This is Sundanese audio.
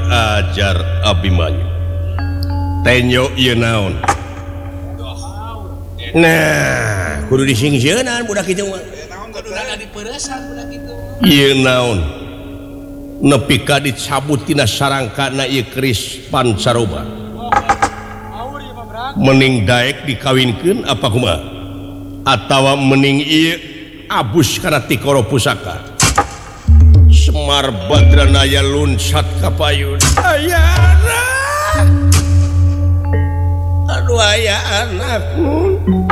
ajar Abimanyu tenyo ieu naon nah kudu disingsieunan budak kitu mah ieu naon nepi ka dicabut tina sarangkana ieu keris pancaroba mending daek dikawinkeun apa kumaha atawa mending ieu abus kana tikoro pusaka Semar Badranaya lunsat ka payun ayana aduh aya anakmu